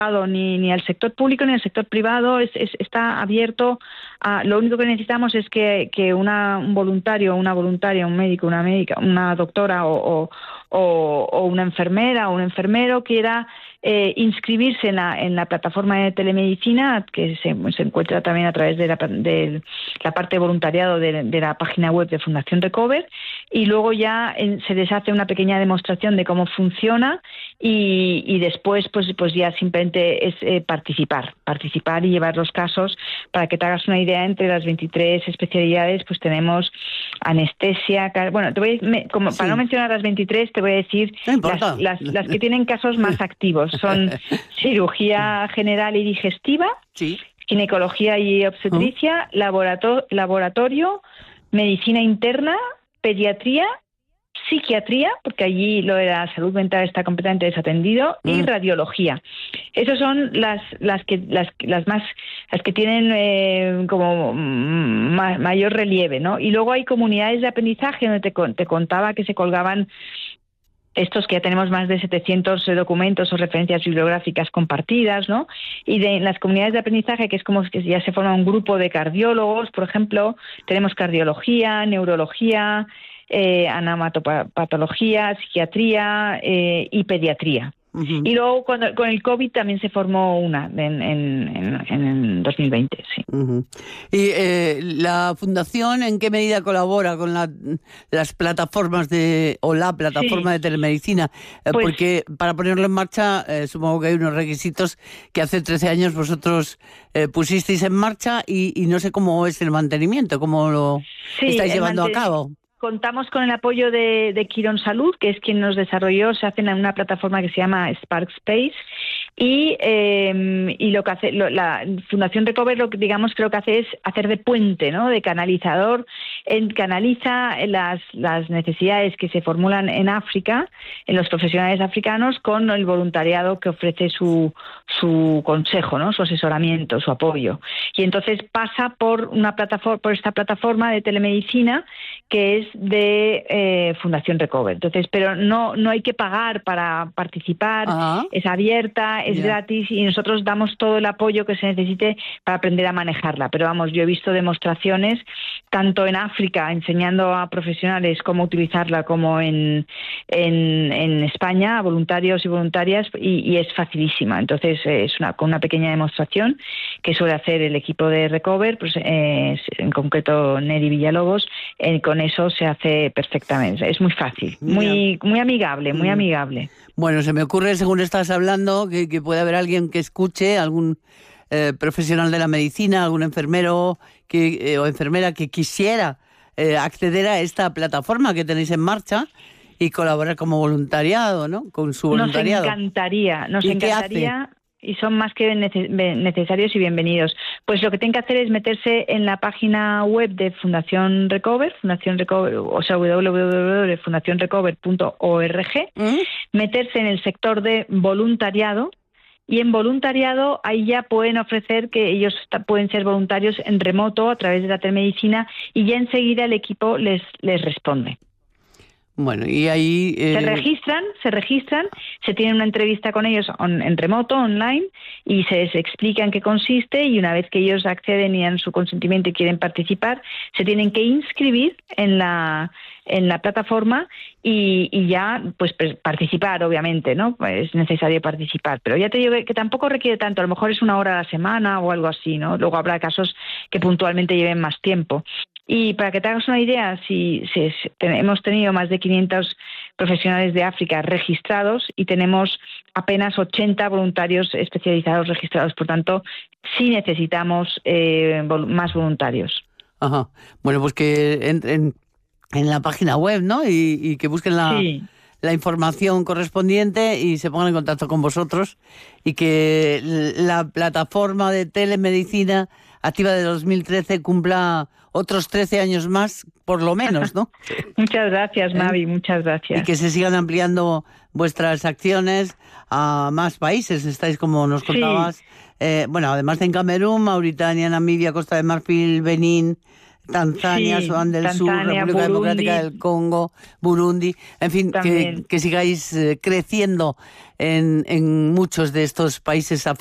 ni al sector público ni al sector privado, está abierto a, lo único que necesitamos es que un voluntario, una voluntaria, un médico, una médica, una doctora o una enfermera o un enfermero quiera inscribirse en la plataforma de telemedicina, que se encuentra también a través de la parte de voluntariado de la página web de Fundación Recover, y luego ya se les hace una pequeña demostración de cómo funciona y después pues ya simplemente es participar y llevar los casos. Para que te hagas una idea, entre las 23 especialidades pues tenemos anestesia, bueno, para no mencionar las 23 te voy a decir no las que tienen casos más activos. Son cirugía general y digestiva, sí, ginecología y obstetricia, laboratorio, medicina interna, pediatría, psiquiatría, porque allí lo de la salud mental está completamente desatendido, y radiología. Esas son las que tienen como mayor relieve, ¿no? Y luego hay comunidades de aprendizaje donde te contaba que se colgaban estos, que ya tenemos más de 700 documentos o referencias bibliográficas compartidas, ¿no? Y de las comunidades de aprendizaje, que es como que ya se forma un grupo de cardiólogos, por ejemplo, tenemos cardiología, neurología, anatomopatología, psiquiatría y pediatría. Uh-huh. Y luego con el COVID también se formó una en 2020, sí. Uh-huh. ¿Y la Fundación en qué medida colabora con las plataformas la plataforma de telemedicina? Pues, porque para ponerlo en marcha, supongo que hay unos requisitos que hace 13 años vosotros pusisteis en marcha y no sé cómo es el mantenimiento, cómo lo estáis llevando a cabo. Contamos con el apoyo de Quirón Salud, que es quien nos desarrolló. Se hace en una plataforma que se llama Spark Space, y lo que hace la Fundación Recover, creo que hace es hacer de puente, ¿no? De canalizador. Canaliza las necesidades que se formulan en África, en los profesionales africanos, con el voluntariado que ofrece su consejo, ¿no? Su asesoramiento, su apoyo. Y entonces pasa por esta plataforma de telemedicina que es de Fundación Recover. Entonces, pero no hay que pagar para participar, es abierta, es gratis, y nosotros damos todo el apoyo que se necesite para aprender a manejarla. Pero vamos, yo he visto demostraciones tanto en África enseñando a profesionales cómo utilizarla, como en España a voluntarios y voluntarias, y es facilísima. Entonces con una pequeña demostración que suele hacer el equipo de Recover, pues en concreto Neri Villalobos, con eso se hace perfectamente. Es muy fácil, muy amigable, muy amigable. Bueno, se me ocurre, según estás hablando, que puede haber alguien que escuche, algún profesional de la medicina, algún enfermero o enfermera que quisiera acceder a esta plataforma que tenéis en marcha y colaborar como voluntariado, ¿no? Con su voluntariado. Nos encantaría. Y son más que necesarios y bienvenidos. Pues lo que tienen que hacer es meterse en la página web de Fundación Recover, o sea, www.fundacionrecover.org, meterse en el sector de voluntariado, y en voluntariado ahí ya pueden ofrecer que ellos pueden ser voluntarios en remoto a través de la telemedicina, y ya enseguida el equipo les responde. Bueno, y ahí... Se registran, se tiene una entrevista con ellos en remoto, online, y se les explica en qué consiste, y una vez que ellos acceden y dan su consentimiento y quieren participar, se tienen que inscribir en la plataforma y ya pues participar, obviamente, ¿no? Pues es necesario participar, pero ya te digo que tampoco requiere tanto, a lo mejor es 1 hora a la semana o algo así, ¿no? Luego habrá casos que puntualmente lleven más tiempo. Y para que te hagas una idea, hemos tenido más de 500 profesionales de África registrados y tenemos apenas 80 voluntarios especializados registrados. Por tanto, sí necesitamos más voluntarios. Ajá. Bueno, pues que entren en la página web, ¿no? Y que busquen la información correspondiente y se pongan en contacto con vosotros, y que la plataforma de telemedicina activa de 2013 cumpla otros 13 años más, por lo menos, ¿no? Muchas gracias, Mavi, muchas gracias. Y que se sigan ampliando vuestras acciones a más países. Estáis, como nos contabas, además de en Camerún, Mauritania, Namibia, Costa de Marfil, Benín, Tanzania, Sudán del Sur, República Democrática del Congo, Burundi, en fin, que sigáis creciendo en muchos de estos países